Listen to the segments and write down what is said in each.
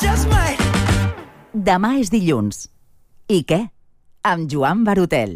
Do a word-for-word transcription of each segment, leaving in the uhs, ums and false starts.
just might. Demà és dilluns. I què? Amb Joan Barotel.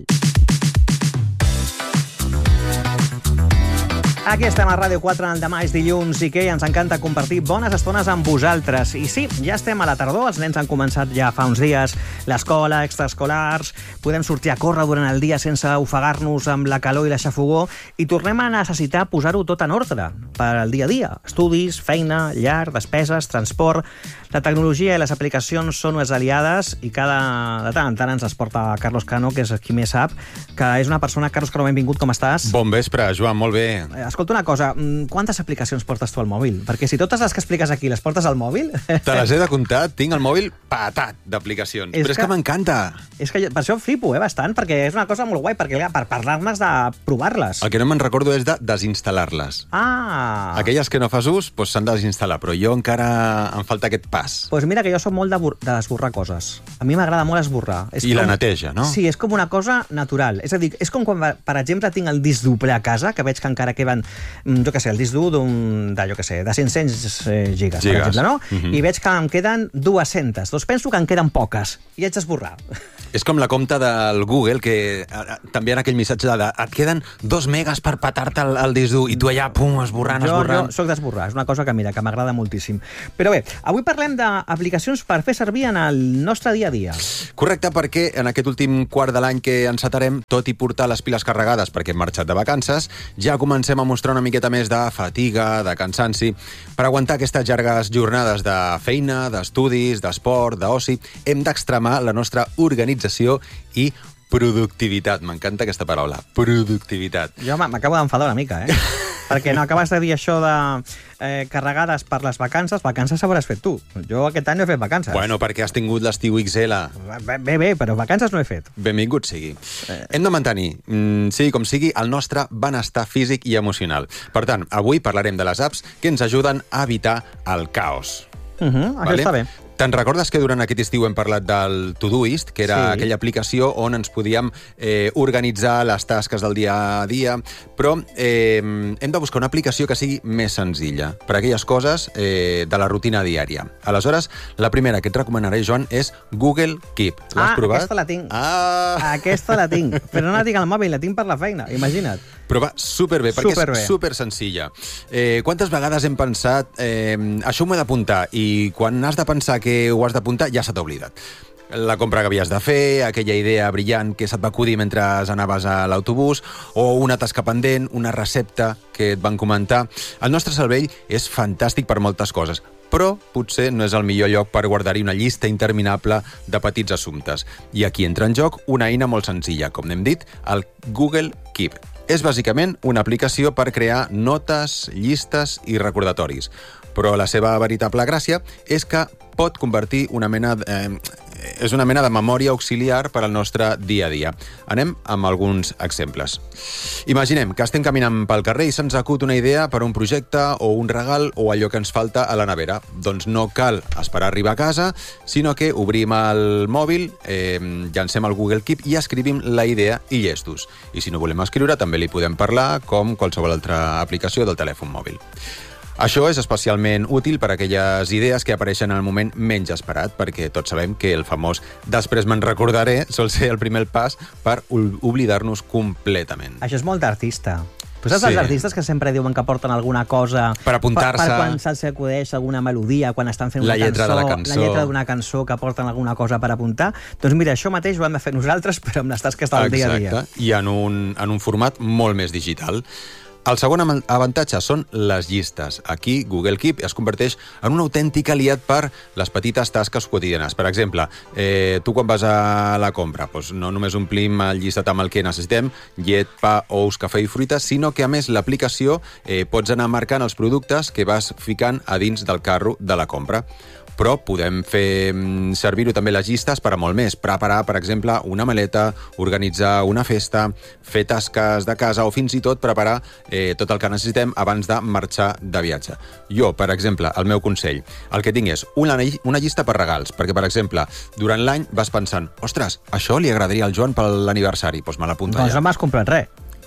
Aquí estem a Ràdio quatre, el demà és dilluns i què? Ens encanta compartir bones estones amb vosaltres. I sí, ja estem a la tardor, els nens han començat ja fa uns dies l'escola, extraescolars, podem sortir a córrer durant el dia sense ofegar-nos amb la calor i la xafogor i tornem a necessitar posar-ho tot en ordre per al dia a dia. Estudis, feina, llar, despeses, transport... La tecnologia i les aplicacions són unes aliades i cada de tant en tant ens les porta Carlos Cano, que és qui més sap, que és una persona... Carlos Cano, benvingut, com estàs? Bon vespre, Joan, molt bé. Escolta una cosa, quantes aplicacions portes tu al mòbil? Perquè si totes les que expliques aquí les portes al mòbil... Te les he de comptar, tinc el mòbil patat d'aplicacions, però és que, que m'encanta. És que per això flipo, eh, bastant, perquè és una cosa molt guai, perquè per parlar-ne de provar-les. El que no me'n recordo és de desinstal·lar-les. Ah! Aquelles que no fas ús, doncs s'han de desinstal·lar, però jo encara em falta aquest pas. Doncs pues mira que jo soc molt d'esborrar coses. A mi m'agrada molt esborrar. És I com... la neteja, no? Sí, és com una cosa natural. És a dir, és com quan, per exemple, tinc el disc dur ple a casa, que veig que encara queden, jo què sé, el disc dur d'un, de, jo què sé, de cinc-cents gigas, gigas, per exemple, no? Uh-huh. I veig que em queden dues-centes. Doncs penso que en queden poques. I haig d'esborrar. És com la compta del Google, que també en aquell missatge de et queden dos megas per petar-te el, el disc dur, i tu allà, pum, esborrant, jo, esborrant. Jo soc d'esborrar, és una cosa que, mira, que m'agrada moltíssim. Però bé, avui parlem d'aplicacions per fer servir en el nostre dia a dia. Correcte, perquè en aquest últim quart de l'any que encetarem, tot i portar les piles carregades perquè hem marxat de vacances, ja comencem a mostrar una miqueta més de fatiga, de cansanci, per aguantar aquestes llargues jornades de feina, d'estudis, d'esport, d'oci. Hem d'extremar la nostra organització i productivitat. M'encanta aquesta paraula, productivitat. Jo m'acabo d'enfadar una mica, eh? Perquè no acabes de dir això de eh, carregades per les vacances. Vacances hauràs fet tu. Jo aquest any no he fet vacances. Bueno, perquè has tingut l'estiu ics ele. Bé, bé, bé, però vacances no he fet. Benvingut sigui. Eh... Hem de mantenir, mm, sigui com sigui, el nostre benestar físic i emocional. Per tant, avui parlarem de les apps que ens ajuden a evitar el caos. Uh -huh, això vale? Està bé. Te'n recordes que durant aquest estiu hem parlat del Todoist, que era sí. aquella aplicació on ens podíem eh, organitzar les tasques del dia a dia, però eh, hem de buscar una aplicació que sigui més senzilla per a aquelles coses eh, de la rutina diària. Aleshores, la primera que et recomanaré, Joan, és Google Keep. L'has ah, provat? aquesta la tinc. Ah! Aquesta la tinc, però no la tinc al mòbil, la tinc per la feina, imagina't. Però va superbé, perquè superbé. és super senzilla. Eh, quantes vegades hem pensat eh, això m'ho he d'apuntar, i quan has de pensar que ho has d'apuntar, ja se t'ha oblidat. La compra que havies de fer, aquella idea brillant que se't va acudir mentre anaves a l'autobús, o una tasca pendent, una recepta que et van comentar. El nostre cervell és fantàstic per moltes coses, però potser no és el millor lloc per guardar-hi una llista interminable de petits assumptes. I aquí entra en joc una eina molt senzilla, com n'hem dit, el Google Keep. És bàsicament una aplicació per crear notes, llistes i recordatoris. Però la seva veritable gràcia és que pot convertir una mena... Eh, és una mena de memòria auxiliar per al nostre dia a dia. Anem amb alguns exemples. Imaginem que estem caminant pel carrer i se'ns acut una idea per a un projecte o un regal o allò que ens falta a la nevera. Doncs no cal esperar a arribar a casa, sinó que obrim el mòbil, eh, llancem el Google Keep i escrivim la idea i llestos. I si no volem escriure, també li podem parlar com qualsevol altra aplicació del telèfon mòbil. Això és especialment útil per a aquelles idees que apareixen en el moment menys esperat, perquè tots sabem que el famós «després me'n recordaré» sol ser el primer pas per oblidar-nos completament. Això és molt d'artista. Tu saps sí. els artistes que sempre diuen que porten alguna cosa... Per apuntar-se. Per, per quan se'ls acudeix alguna melodia, quan estan fent una la lletra cançó, de la cançó. La lletra d'una cançó que porten alguna cosa per apuntar. Doncs mira, això mateix ho hem de fer nosaltres, però amb les tasques del dia a dia. Exacte, i en un, en un format molt més digital. El segon avantatge són les llistes. Aquí, Google Keep es converteix en un autèntic aliat per les petites tasques quotidianes. Per exemple, eh, tu quan vas a la compra, doncs no només omplim el llistat amb el que necessitem, llet, pa, ous, cafè i fruita, sinó que, a més, l'aplicació eh, pots anar marcant els productes que vas ficant a dins del carro de la compra. Però podem fer servir-ho també les llistes per a molt més. Preparar, per exemple, una maleta, organitzar una festa, fer tasques de casa o fins i tot preparar eh, tot el que necessitem abans de marxar de viatge. Jo, per exemple, el meu consell, el que tinc és una, una llista per regals, perquè, per exemple, durant l'any vas pensant, ostres, això li agradaria al Joan per l'aniversari, doncs me l'apunto allà. Doncs no m'has comprat res.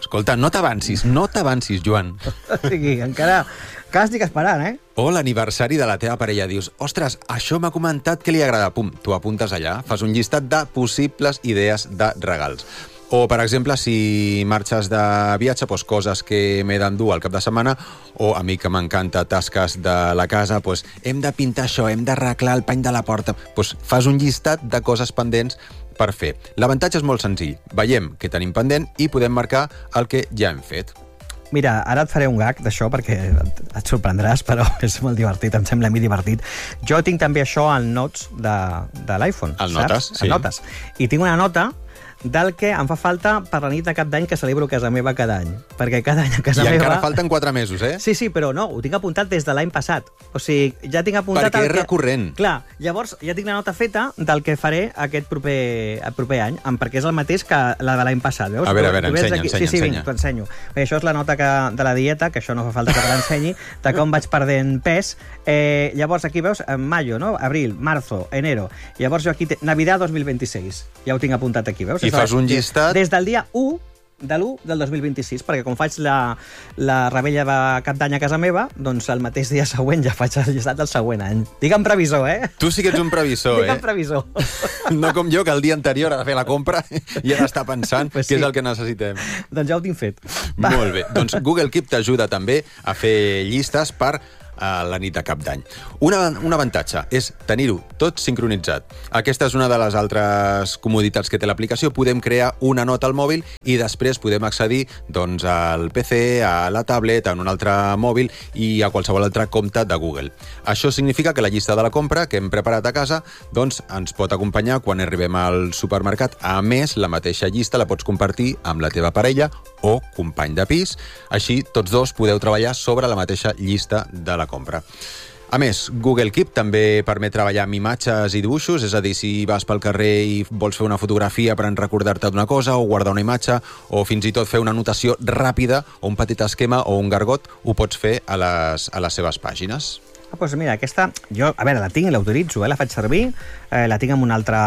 Escolta, no t'avancis, no t'avancis, Joan. O sigui, encara, encara estic esperant, eh? O l'aniversari de la teva parella. Dius, ostres, això m'ha comentat que li agrada. Pum, tu apuntes allà, fas un llistat de possibles idees de regals. O, per exemple, si marxes de viatge, doncs coses que m'he d'endur al cap de setmana, o a mi que m'encanta tasques de la casa, doncs hem de pintar això, hem d'arreglar el pany de la porta. Doncs fas un llistat de coses pendents per fer. L'avantatge és molt senzill. Veiem què tenim pendent i podem marcar el que ja hem fet. Mira, ara et faré un gag d'això perquè et sorprendràs, però és molt divertit, em sembla a mi divertit. Jo tinc també això al Notes de, de l'iPhone, Al saps? Notes, sí. Al Notes. I tinc una nota del que em fa falta per la nit de cap d'any que celebro a casa meva cada any. Perquè cada any a casa I meva... encara falten quatre mesos, eh? Sí, sí, però no, ho tinc apuntat des de l'any passat. O sigui, ja tinc apuntat... Perquè el és que... recurrent. Clar, llavors ja tinc la nota feta del que faré aquest proper, el proper any, perquè és el mateix que la de l'any passat, veus? A veure, a veure, Tu vens ensenya, aquí... ensenya, Sí, sí, ensenya. vinc, t'ho ensenyo. Perquè això és la nota que, de la dieta, que això no fa falta que te l'ensenyi, de com vaig perdent pes. Eh, llavors aquí veus, en mayo, no? Abril, marzo, enero. Llavors jo aquí... Te... Navidad dos mil vint-i-sis. Ja ho tinc apuntat aquí, veus? I fas un llistat... Des del dia u de l'u del dos mil vint-i-sis, perquè com faig la, la rebella de cap d'any a casa meva, doncs el mateix dia següent ja faig el llistat del següent any. Digue'm previsor, eh? Tu sí que ets un previsor, Digue'm eh? previsor. No com jo, que el dia anterior ha de fer la compra i ha d'estar pensant Pues què sí. és el que necessitem. Doncs ja ho tinc fet. Va. Molt bé. Doncs Google Keep t'ajuda també a fer llistes per a la nit de cap d'any. Una, un avantatge és tenir-ho tot sincronitzat. Aquesta és una de les altres comoditats que té l'aplicació. Podem crear una nota al mòbil i després podem accedir doncs, al P C, a la tablet, a un altre mòbil i a qualsevol altre compte de Google. Això significa que la llista de la compra que hem preparat a casa doncs, ens pot acompanyar quan arribem al supermercat. A més, la mateixa llista la pots compartir amb la teva parella o company de pis. Així, tots dos podeu treballar sobre la mateixa llista de la compra. A més, Google Keep també permet treballar amb imatges i dibuixos, és a dir, si vas pel carrer i vols fer una fotografia per recordar-te d'una cosa o guardar una imatge o fins i tot fer una anotació ràpida o un petit esquema o un gargot, ho pots fer a les, a les seves pàgines. Ah, doncs mira, aquesta, jo, a veure, la tinc i la utilitzo, eh? La faig servir, eh, la tinc amb una altra...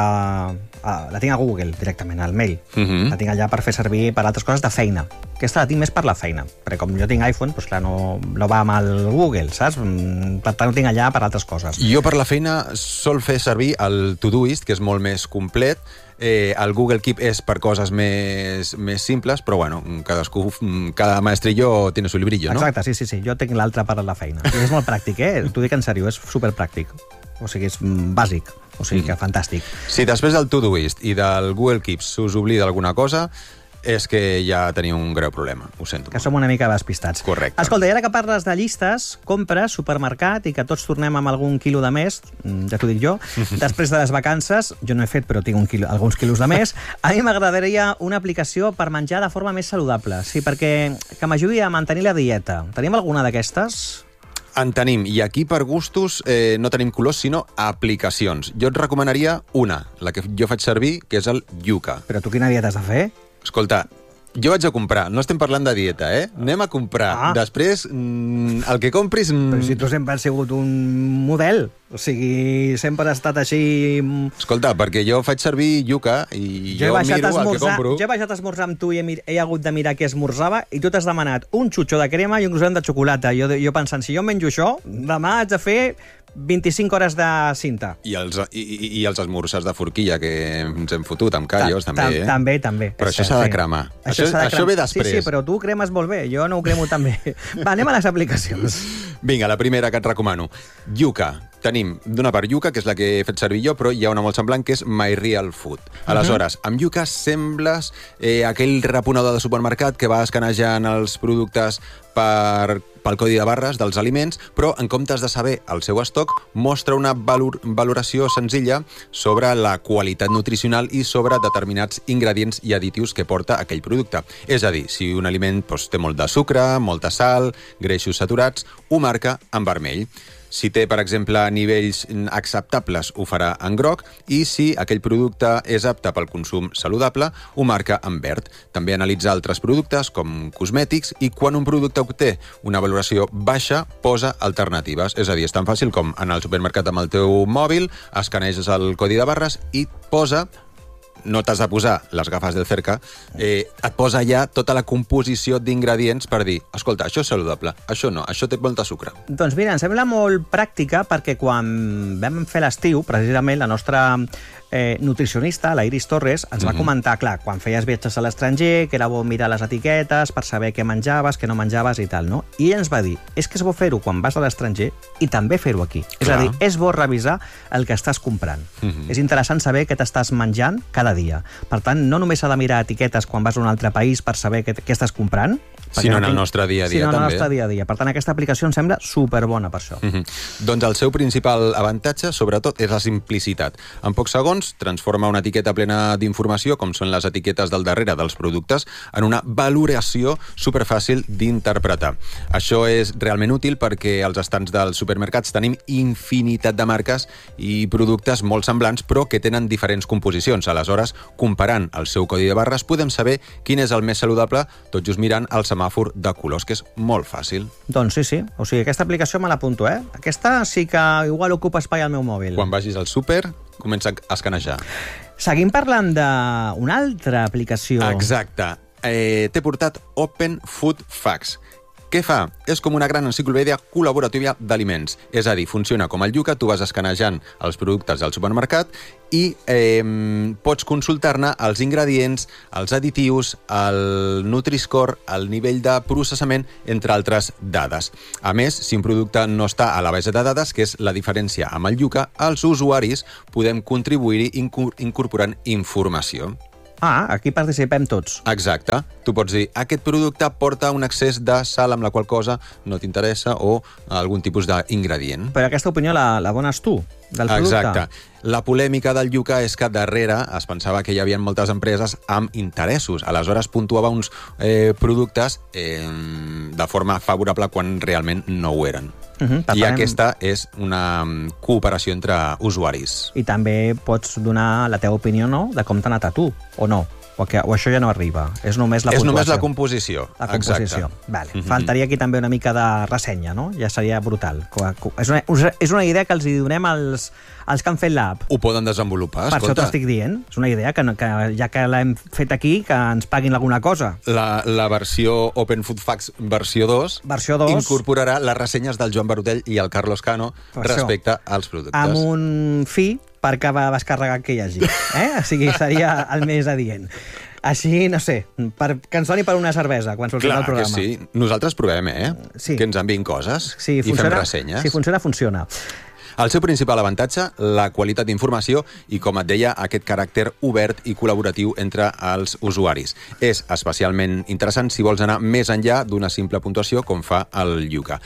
Ah, la tinc a Google, directament, al mail. Uh -huh. La tinc allà per fer servir per altres coses de feina. Aquesta la tinc més per la feina, perquè com jo tinc iPhone, doncs clar, no, no va amb el Google, saps? Per tant, ho tinc allà per altres coses. Jo per la feina sol fer servir el Todoist, que és molt més complet. Eh, el Google Keep és per coses més, més simples, però bueno, cadascú, cada maestrillo tiene su librillo, no? Exacte, sí, sí, sí. Jo tinc l'altre per la feina. I és molt pràctic, eh? T'ho dic en sèrio, és superpràctic. O sigui, és bàsic. O sigui, que fantàstic. Si després del Todoist i del Google Keep s'us oblida alguna cosa, és que ja teniu un greu problema. Ho sento. Que som una mica despistats. Correcte. Escolta, i ara que parles de llistes, compres, supermercat, i que tots tornem amb algun quilo de més, ja t'ho dic jo, després de les vacances, jo no he fet, però tinc un quilo, alguns quilos de més, a mi m'agradaria una aplicació per menjar de forma més saludable. Sí, perquè que m'ajudi a mantenir la dieta. Tenim alguna d'aquestes? En tenim, i aquí per gustos eh, no tenim colors, sinó aplicacions. Jo et recomanaria una, la que jo faig servir, que és el Yuka. Però tu quina dieta has de fer? Escolta, jo vaig a comprar, no estem parlant de dieta, eh? Anem a comprar. Ah. Després, mm, el que compris... Mm... Però si tu sempre has sigut un model, o sigui, sempre has estat així... Escolta, perquè jo faig servir Yuka i Jo he, jo, baixat miro a el que esmorzar, compro. jo he baixat a esmorzar amb tu i he, mir, he hagut de mirar què esmorzava i tu t'has demanat un xutxó de crema i un croissant de xocolata. Jo, jo pensant, si jo menjo això, demà haig de fer vint-i-cinc hores de cinta. I els, i, i, i els esmorzars de forquilla que ens hem fotut amb callos, Ta- també, ta- eh? També, també. Però és això cert, s'ha de sí. cremar. Això, s'ha de això cremar. ve després. Sí, sí, però tu ho cremes molt bé. Jo no ho cremo tan bé. Va, anem a les aplicacions. Vinga, la primera que et recomano. Yuka. Tenim d'una part Yuka, que és la que he fet servir jo, però hi ha una molt semblant, que és My Real Food. Aleshores, amb Yuka sembles eh, aquell reponedor de supermercat que va escanejant els productes per, pel codi de barres dels aliments, però en comptes de saber el seu estoc, mostra una valor, valoració senzilla sobre la qualitat nutricional i sobre determinats ingredients i additius que porta aquell producte. És a dir, si un aliment doncs, té molt de sucre, molta sal, greixos saturats, ho marca en vermell. Si té, per exemple, nivells acceptables, ho farà en groc, i si aquell producte és apte pel consum saludable, ho marca en verd. També analitza altres productes, com cosmètics, i quan un producte obté una valoració baixa, posa alternatives. És a dir, és tan fàcil com anar al supermercat amb el teu mòbil, escaneges el codi de barres i posa no t'has de posar les gafes del Cerca, eh, et posa ja tota la composició d'ingredients per dir, escolta, això és saludable, això no, això té molta sucre. Doncs mira, em sembla molt pràctica perquè quan vam fer l'estiu, precisament la nostra eh, nutricionista, la Iris Torres, ens va mm-hmm. comentar, clar, quan feies viatges a l'estranger, que era bo mirar les etiquetes per saber què menjaves, què no menjaves i tal, no? I ella ens va dir, és que és bo fer-ho quan vas a l'estranger i també fer-ho aquí. Clar. És a dir, és bo revisar el que estàs comprant. Mm-hmm. És interessant saber què t'estàs menjant cada dia. Per tant, no només s'ha de mirar etiquetes quan vas a un altre país per saber què, què estàs comprant, sinó en el nostre dia a dia, sinó també. en el nostre dia a dia. Per tant, aquesta aplicació em sembla superbona per això. Mm-hmm. Doncs el seu principal avantatge, sobretot, és la simplicitat. En pocs segons, transforma una etiqueta plena d'informació, com són les etiquetes del darrere dels productes, en una valoració superfàcil d'interpretar. Això és realment útil perquè als estants dels supermercats tenim infinitat de marques i productes molt semblants, però que tenen diferents composicions. Aleshores, comparant el seu codi de barres, podem saber quin és el més saludable, tot just mirant el semàfor de colors, que és molt fàcil. Doncs sí, sí. O sigui, aquesta aplicació me l'apunto, eh? Aquesta sí que igual ocupa espai al meu mòbil. Quan vagis al súper, comença a escanejar. Seguim parlant d'una altra aplicació. Exacte. Eh, T'he portat Open Food Facts. Què fa? És com una gran enciclopèdia col·laborativa d'aliments. És a dir, funciona com el Yuka, tu vas escanejant els productes del supermercat i eh, pots consultar-ne els ingredients, els additius, el Nutri-Score, el nivell de processament, entre altres dades. A més, si un producte no està a la base de dades, que és la diferència amb el Yuka, els usuaris podem contribuir-hi incorporant informació. Ah, aquí participem tots. Exacte. Tu pots dir, aquest producte porta un excés de sal amb la qual cosa no t'interessa o algun tipus d'ingredient. Però aquesta opinió la, la dones tu, del producte. Exacte. La polèmica del Yuka és que darrere es pensava que hi havia moltes empreses amb interessos. Aleshores puntuava uns eh, productes eh, de forma favorable quan realment no ho eren. Uh-huh, I aquesta és una cooperació entre usuaris. I també pots donar la teva opinió, no?, de com t'ha anat a tu, o no? O, que, o això ja no arriba? És només la és puntuació? només la composició. La composició. Exacte. Vale. Uh-huh. Faltaria aquí també una mica de ressenya, no? Ja seria brutal. És una, és una idea que els hi donem als, als que han fet l'app. Ho poden desenvolupar, per escolta. Per això t'estic dient. És una idea que, que ja que l'hem fet aquí, que ens paguin alguna cosa. La, la versió Open Food Facts versió dos, versió dos incorporarà les ressenyes del Joan Barutell i el Carlos Cano respecte als productes. Amb un fi per cada descarregat que hi hagi. Eh? O sigui, seria el més adient. Així, no sé, per, que ens doni per una cervesa quan sortim del programa. Clar que sí. Nosaltres provem, eh? Sí. Que ens enviïn coses sí, i funciona, fem ressenyes. Si funciona, funciona. El seu principal avantatge, la qualitat d'informació i, com et deia, aquest caràcter obert i col·laboratiu entre els usuaris. És especialment interessant si vols anar més enllà d'una simple puntuació com fa el Yuka.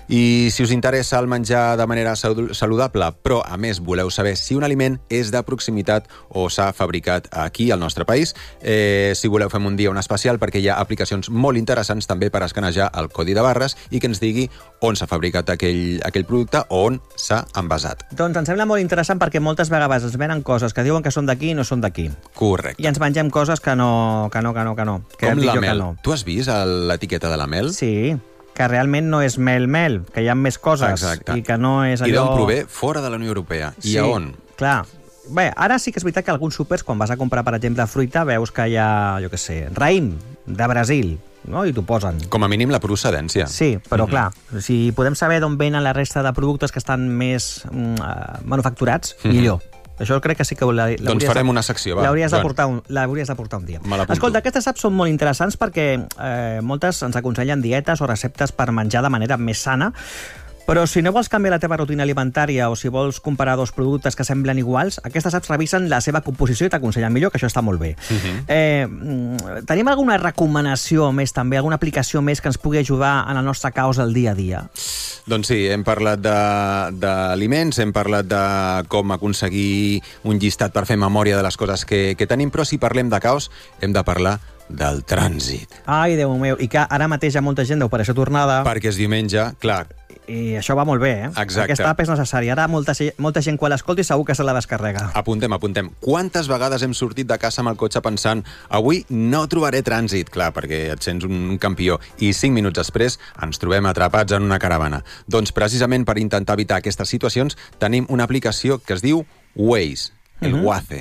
I si us interessa el menjar de manera saludable, però a més voleu saber si un aliment és de proximitat o s'ha fabricat aquí al nostre país, eh, si voleu fem un dia un especial perquè hi ha aplicacions molt interessants també per escanejar el codi de barres i que ens digui on s'ha fabricat aquell, aquell producte o on s'ha envasat. Doncs em sembla molt interessant perquè moltes vegades ens venen coses que diuen que són d'aquí i no són d'aquí. Correcte. I ens mengem coses que no, que no, que no, que no. Que com la mel. No. Tu has vist l'etiqueta de la mel? Sí, que realment no és mel-mel, que hi ha més coses. Exacte. I que no és allò... I d'on prové? Fora de la Unió Europea. Sí, I a on? Clar. Bé, ara sí que és veritat que alguns súpers, quan vas a comprar, per exemple, fruita, veus que hi ha, jo què sé, raïm de Brasil, no? I t'ho posen. Com a mínim la procedència. Sí, però Mm-hmm. clar, si podem saber d'on venen la resta de productes que estan més mm, manufacturats, Mm-hmm. millor. Això crec que sí que l'hauries doncs farem una secció, va. L'hauries de portar un, l'hauries de portar un dia. Escolta, aquestes apps són molt interessants perquè eh, moltes ens aconsellen dietes o receptes per menjar de manera més sana, però si no vols canviar la teva rutina alimentària o si vols comparar dos productes que semblen iguals, aquestes apps revisen la seva composició i t'aconsellen millor, que això està molt bé. Uh-huh. eh, tenim alguna recomanació més també, alguna aplicació més que ens pugui ajudar en la nostra causa el dia a dia? Doncs sí, hem parlat d'aliments, hem parlat de com aconseguir un llistat per fer memòria de les coses que, que tenim, però si parlem de caos hem de parlar del trànsit. Ai, Déu meu, i que ara mateix hi ha molta gent d'operació tornada. Perquè és diumenge, clar. I això va molt bé, eh? Exacte. Aquesta app és necessària. Ara molta, molta gent quan l'escolti segur que se la descarrega. Apuntem, apuntem. Quantes vegades hem sortit de casa amb el cotxe pensant avui no trobaré trànsit? Clar, perquè et sents un campió. I cinc minuts després ens trobem atrapats en una caravana. Doncs precisament per intentar evitar aquestes situacions tenim una aplicació que es diu Waze, el uh-huh. Waze.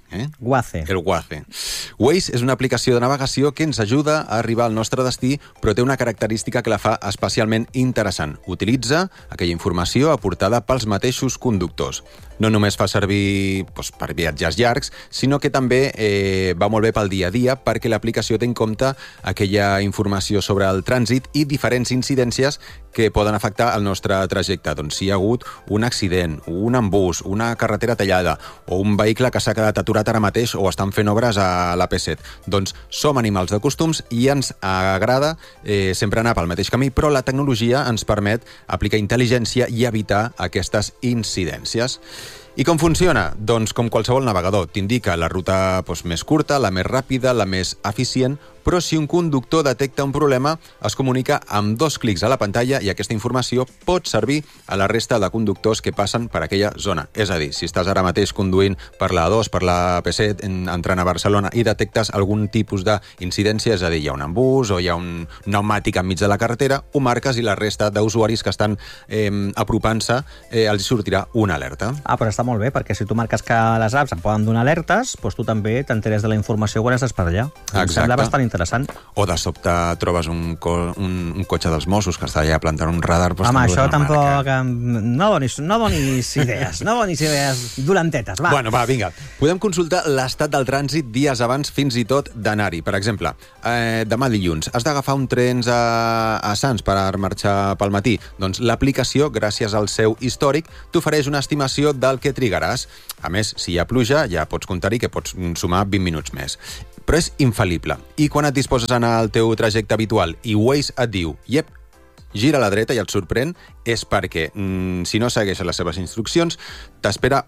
Eh? Waze. El Waze. Waze és una aplicació de navegació que ens ajuda a arribar al nostre destí, però té una característica que la fa especialment interessant. Utilitza aquella informació aportada pels mateixos conductors. No només fa servir doncs, per viatges llargs, sinó que també eh, va molt bé pel dia a dia perquè l'aplicació té en compte aquella informació sobre el trànsit i diferents incidències que poden afectar el nostre trajecte. Doncs si hi ha hagut un accident, un embús, una carretera tallada o un vehicle que s'ha quedat aturat ara mateix o estan fent obres a l'A P set. Doncs som animals de costums i ens agrada eh, sempre anar pel mateix camí, però la tecnologia ens permet aplicar intel·ligència i evitar aquestes incidències. I com funciona? Doncs com qualsevol navegador. T'indica la ruta doncs, més curta, la més ràpida, la més eficient, però si un conductor detecta un problema, es comunica amb dos clics a la pantalla i aquesta informació pot servir a la resta de conductors que passen per aquella zona. És a dir, si estàs ara mateix conduint per la A dos, per la A P set, entrant a Barcelona i detectes algun tipus d'incidència, és a dir, hi ha un embús o hi ha un pneumàtic enmig de la carretera, ho marques i la resta d'usuaris que estan eh, apropant-se eh, els sortirà una alerta. Ah, però està molt bé, perquè si tu marques que les apps em poden donar alertes, doncs tu també t'enteres de la informació quan estàs per allà. Em sembla bastant interessant. O de sobte trobes un, co un, un cotxe dels Mossos que està allà plantant un radar... Doncs home, això tampoc... No donis, no donis idees, no donis idees dolentetes, va. Bueno, va, vinga. Podem consultar l'estat del trànsit dies abans fins i tot d'anar-hi. Per exemple, eh, demà dilluns has d'agafar un tren a, a Sants per marxar pel matí. Doncs l'aplicació, gràcies al seu històric, t'ofereix una estimació del que trigaràs. A més, si hi ha pluja, ja pots comptar-hi que pots sumar vint minuts més. Però és infal·lible. I quan et disposes a anar al teu trajecte habitual i Waze et diu, iep, gira a la dreta i et sorprèn, és perquè, mm, si no segueixes les seves instruccions, t'espera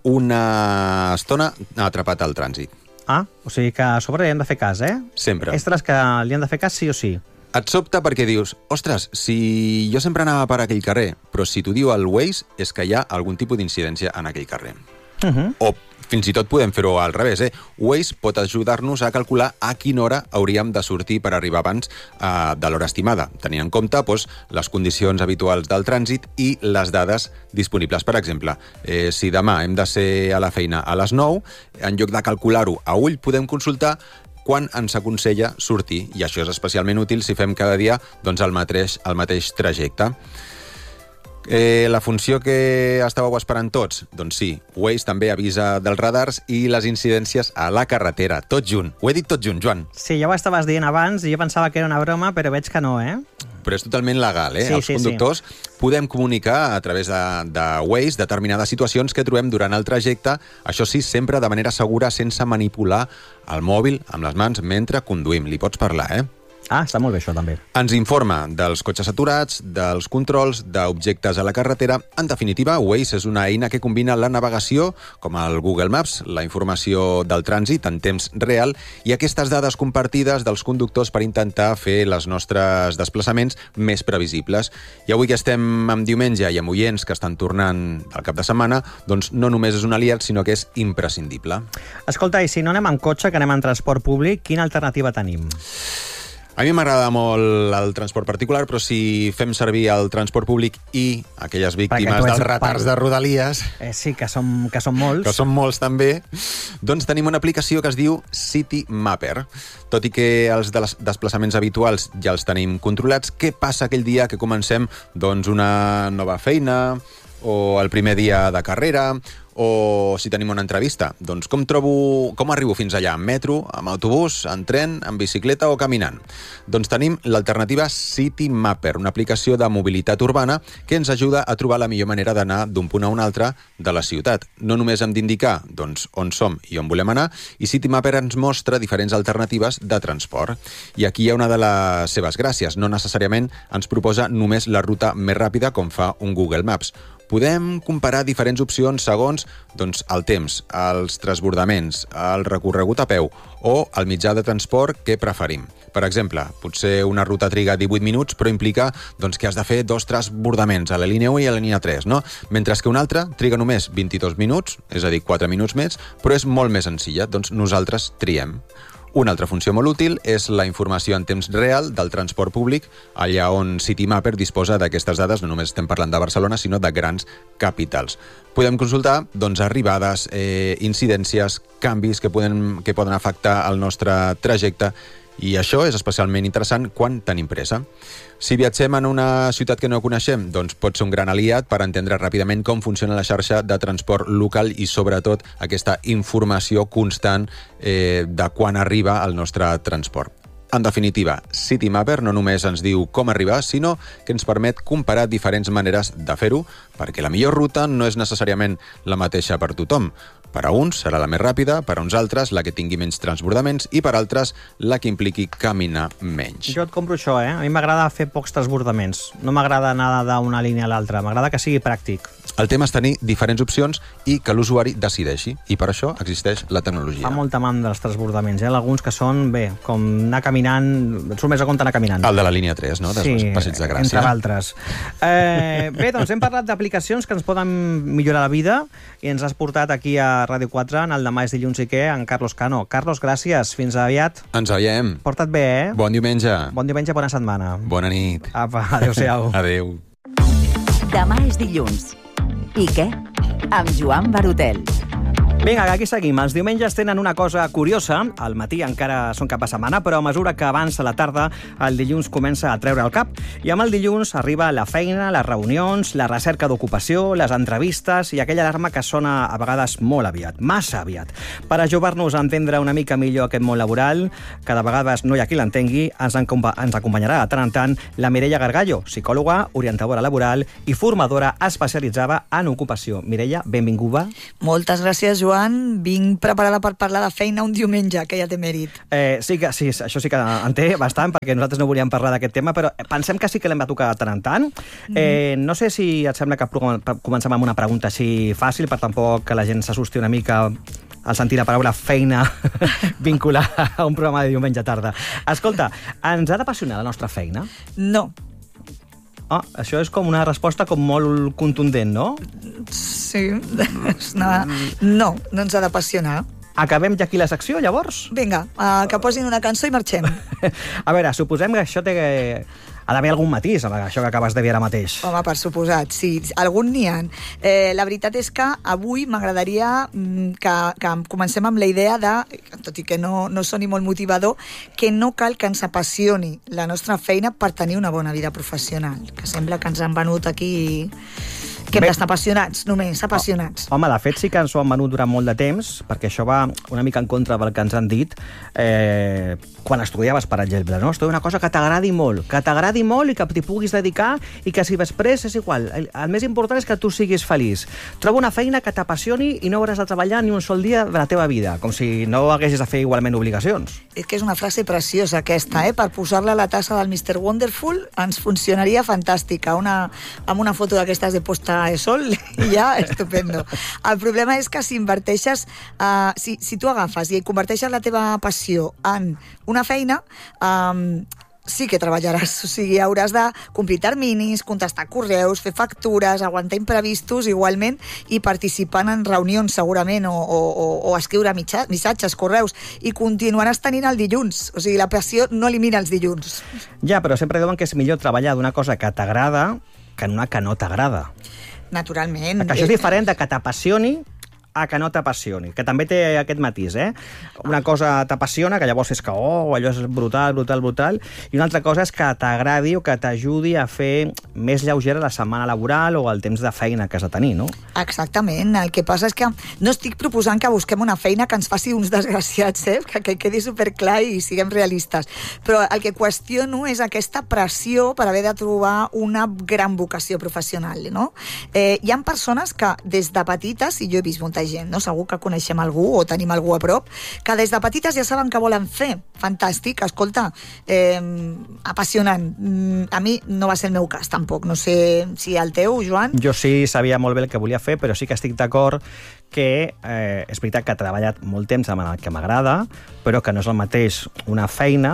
una estona atrapat al trànsit. Ah, o sigui que a sobre li han de fer cas, eh? Sempre. Extras que li han de fer cas sí o sí. Et sobta perquè dius, ostres, si jo sempre anava per aquell carrer, però si t'ho diu el Waze és que hi ha algun tipus d'incidència en aquell carrer. Uh-huh. O fins i tot podem fer-ho al revés, eh? Waze pot ajudar-nos a calcular a quina hora hauríem de sortir per arribar abans eh, de l'hora estimada, tenint en compte doncs, les condicions habituals del trànsit i les dades disponibles. Per exemple, eh, si demà hem de ser a la feina a les nou, en lloc de calcular-ho a ull, podem consultar quan ens aconsella sortir, i això és especialment útil si fem cada dia doncs, el, mateix, el mateix trajecte. Eh, la funció que estàveu esperant tots? Doncs sí, Waze també avisa dels radars i les incidències a la carretera, tot junt. Ho he dit tot junt, Joan. Sí, ja ho estaves dient abans i jo pensava que era una broma, però veig que no, eh? Però és totalment legal, eh? Sí, Els sí, conductors sí. podem comunicar a través de, de Waze determinades situacions que trobem durant el trajecte, això sí, sempre de manera segura, sense manipular el mòbil amb les mans mentre conduïm. Li pots parlar, eh? Ah, està molt bé això, també. Ens informa dels cotxes aturats, dels controls, d'objectes a la carretera. En definitiva, Waze és una eina que combina la navegació, com el Google Maps, la informació del trànsit en temps real i aquestes dades compartides dels conductors per intentar fer els nostres desplaçaments més previsibles. I avui que estem en diumenge i amb oients que estan tornant al cap de setmana, doncs no només és un aliat, sinó que és imprescindible. Escolta, i si no anem en cotxe, que anem en transport públic, quina alternativa tenim? A mi m'agrada molt el transport particular, però si fem servir el transport públic i aquelles víctimes dels retards de Rodalies... Eh, sí, que són, que són molts. Que són molts, també. Doncs tenim una aplicació que es diu City Mapper. Tot i que els desplaçaments habituals ja els tenim controlats, què passa aquell dia que comencem doncs, una nova feina o el primer dia de carrera o si tenim una entrevista? Doncs com trobo, com arribo fins allà? En metro, amb autobús, en tren, en bicicleta o caminant? Doncs tenim l'alternativa City Mapper, una aplicació de mobilitat urbana que ens ajuda a trobar la millor manera d'anar d'un punt a un altre de la ciutat. No només hem d'indicar doncs, on som i on volem anar, i City Mapper ens mostra diferents alternatives de transport. I aquí hi ha una de les seves gràcies. No necessàriament ens proposa només la ruta més ràpida com fa un Google Maps. Podem comparar diferents opcions segons doncs, el temps, els transbordaments, el recorregut a peu o el mitjà de transport que preferim. Per exemple, potser una ruta triga divuit minuts, però implica doncs, que has de fer dos transbordaments, a la línia u i a la línia tres, no? Mentre que una altra triga només vint-i-dos minuts, és a dir, quatre minuts més, però és molt més senzilla, doncs nosaltres triem. Una altra funció molt útil és la informació en temps real del transport públic, allà on Citymapper disposa d'aquestes dades, no només estem parlant de Barcelona, sinó de grans capitals. Podem consultar doncs, arribades, eh, incidències, canvis que poden, que poden afectar el nostre trajecte, i això és especialment interessant quan tenim pressa. Si viatgem en una ciutat que no coneixem, doncs pot ser un gran aliat per entendre ràpidament com funciona la xarxa de transport local i, sobretot, aquesta informació constant eh, de quan arriba el nostre transport. En definitiva, Citymapper no només ens diu com arribar, sinó que ens permet comparar diferents maneres de fer-ho, perquè la millor ruta no és necessàriament la mateixa per tothom. Per a uns serà la més ràpida, per a uns altres la que tingui menys transbordaments i per altres la que impliqui caminar menys. Jo et compro això, eh? A mi m'agrada fer pocs transbordaments. No m'agrada anar d'una línia a l'altra. M'agrada que sigui pràctic. El tema és tenir diferents opcions i que l'usuari decideixi. I per això existeix la tecnologia. Fa molta mandra els transbordaments, eh? Alguns que són, bé, com anar caminant... Et surt més a compte anar caminant. El de la línia tres, no? Dels sí, Passeig de Gràcia. entre altres. Eh, bé, doncs hem parlat d'aplicacions que ens poden millorar la vida i ens has portat aquí a Ràdio quatre, en el Demà és dilluns i què, en Carlos Cano. Carlos, gràcies. Fins aviat. Ens veiem. Porta't bé, eh? Bon diumenge. Bon diumenge, bona setmana. Bona nit. Apa, adéu-siau. Adéu. Demà és dilluns. I què? Amb Joan Barotel. Vinga, aquí seguim. Els diumenges tenen una cosa curiosa. Al matí encara són cap de setmana, però a mesura que avança la tarda, el dilluns comença a treure el cap. I amb el dilluns arriba la feina, les reunions, la recerca d'ocupació, les entrevistes i aquella alarma que sona a vegades molt aviat, massa aviat. Per ajudar-nos a entendre una mica millor aquest món laboral, que de vegades no hi ha qui l'entengui, ens, ens acompanyarà de tant en tant la Mireia Gargallo, psicòloga, orientadora laboral i formadora especialitzada en ocupació. Mireia, benvinguda. Moltes gràcies, Joan. Joan, vinc preparada per parlar de feina un diumenge, que ja té mèrit. Eh, sí, que, sí, això sí que en té bastant, perquè nosaltres no volíem parlar d'aquest tema, però pensem que sí que l'hem de tocar de tant en tant. Eh, no sé si et sembla que comencem amb una pregunta així fàcil, per tampoc que la gent s'assusti una mica al sentir la paraula feina vinculada a un programa de diumenge tarda. Escolta, ens ha d'apassionar la nostra feina? No. Ah, això és com una resposta com molt contundent, no? Sí. No, no, no ens ha d'apassionar. Acabem ja aquí la secció, llavors? Vinga, uh, que posin una cançó i marxem. A veure, suposem que això té... Ha d'haver algun matís, amb això que acabes de dir ara mateix. Home, per suposat, sí. Algun n'hi ha. Eh, la veritat és que avui m'agradaria que, que comencem amb la idea de, tot i que no, no soni molt motivador, que no cal que ens apassioni la nostra feina per tenir una bona vida professional. Que sembla que ens han venut aquí... Que hem d'estar apassionats, només, apassionats. Home, de fet sí que ens ho han venut durant molt de temps, perquè això va una mica en contra del que ens han dit eh, quan estudiaves, per exemple, no? Estudia una cosa que t'agradi molt, que t'agradi molt i que t'hi puguis dedicar i que si després és igual. El, el més important és que tu siguis feliç. Troba una feina que t'apassioni i no hauràs de treballar ni un sol dia de la teva vida, com si no haguessis de fer igualment obligacions. És que és una frase preciosa aquesta, eh? Per posar-la a la tassa del mister Wonderful ens funcionaria fantàstica, una, amb una foto d'aquestes de posta de sol i ja, estupendo. El problema és que si inverteixes, uh, si, si tu agafes i converteixes la teva passió en una feina, um, sí que treballaràs, o sigui, hauràs de complir terminis, contestar correus, fer factures, aguantar imprevistos igualment i participar en reunions segurament o, o, o escriure missatges, correus, i continuaràs tenint el dilluns, o sigui, la passió no elimina els dilluns. Ja, però sempre diuen que és millor treballar d'una cosa que t'agrada que en una que no t'agrada. Naturalment. Que això és diferent de que t'apassioni a que no t'apassioni, que també té aquest matís, eh? Una cosa t'apassiona, que llavors és que, oh, allò és brutal, brutal, brutal, i una altra cosa és que t'agradi o que t'ajudi a fer més lleugera la setmana laboral o el temps de feina que has de tenir, no? Exactament. El que passa és que no estic proposant que busquem una feina que ens faci uns desgraciats, eh? Que, que quedi superclar i siguem realistes. Però el que qüestiono és aquesta pressió per haver de trobar una gran vocació professional, no? Eh, hi ha persones que des de petites, i jo he vist molta gent, no? Segur que coneixem algú o tenim algú a prop, que des de petites ja saben què volen fer. Fantàstic, escolta, eh, apassionant. A mi no va ser el meu cas, tampoc. No sé si el teu, Joan? Jo sí sabia molt bé el que volia fer, però sí que estic d'acord que eh, és veritat que he treballat molt temps amb el que m'agrada, però que no és el mateix una feina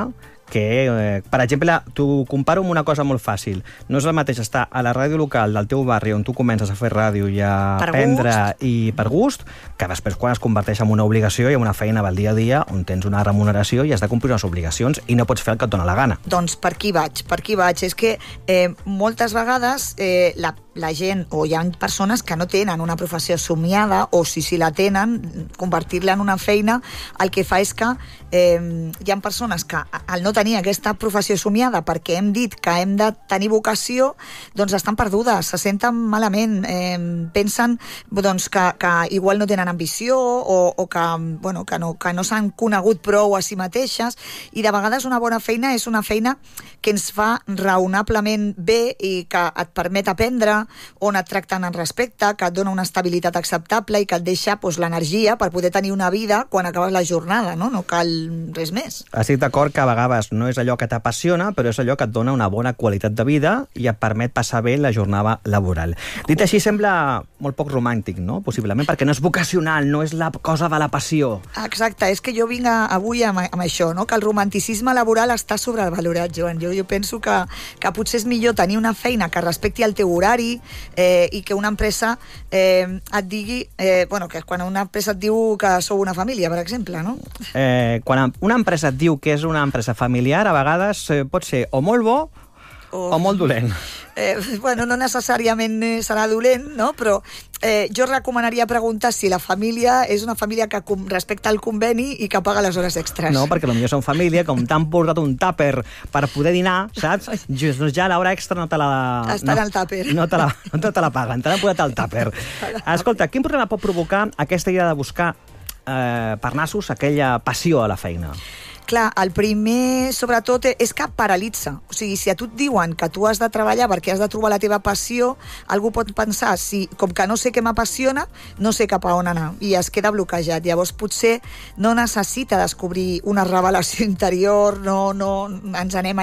que, eh, per exemple, t'ho comparo amb una cosa molt fàcil. No és el mateix estar a la ràdio local del teu barri on tu comences a fer ràdio i a Per aprendre gust. i per gust, que després quan es converteix en una obligació i en una feina del dia a dia on tens una remuneració i has de complir unes obligacions i no pots fer el que et dona la gana. Doncs per aquí vaig, per aquí vaig. És que eh, moltes vegades eh, la, la gent, o hi ha persones que no tenen una professió somiada, o si si la tenen, convertir-la en una feina, el que fa és que eh, hi ha persones que al no tenir aquesta professió somiada perquè hem dit que hem de tenir vocació, doncs estan perdudes, se senten malament, eh, pensen doncs, que, que igual no tenen ambició o, o que, bueno, que no, que no s'han conegut prou a si mateixes, i de vegades una bona feina és una feina que ens fa raonablement bé i que et permet aprendre, on et tracten en respecte, que et dona una estabilitat acceptable i que et deixa doncs, l'energia per poder tenir una vida quan acabes la jornada, no? No cal res més. Estic d'acord que a vegades no és allò que t'apassiona, però és allò que et dona una bona qualitat de vida i et permet passar bé la jornada laboral. Dit així, sembla molt poc romàntic, no? Possiblement, perquè no és vocacional, no és la cosa de la passió. Exacte, és que jo vinc a, avui amb, amb això, no? Que el romanticisme laboral està sobrevalorat, Joan. Jo, jo penso que, que potser és millor tenir una feina que respecti el teu horari eh, i que una empresa eh, et digui, eh, bueno, que quan una empresa et diu que sou una família, per exemple, no? Eh, quan una empresa et diu que és una empresa familiar, a vegades eh, pot ser o molt bo o, o molt dolent. Eh, bueno, no necessàriament serà dolent, no? Però eh, jo recomanaria preguntar si la família és una família que respecta el conveni i que paga les hores extres. No, perquè potser són família, com t'han portat un tàper per poder dinar, saps? Just, doncs ja l'hora extra no te la... Està no, en el tàper. No te la, no te la paguen, t'han posat al tàper. Escolta, quin problema pot provocar aquesta idea de buscar eh, per nassos aquella passió a la feina? Clar, el primer, sobretot, és que paralitza. O sigui, si a tu et diuen que tu has de treballar perquè has de trobar la teva passió, algú pot pensar, si, com que no sé què m'apassiona, no sé cap a on anar, i es queda bloquejat. Llavors, potser no necessita descobrir una revelació interior, no, no ens anem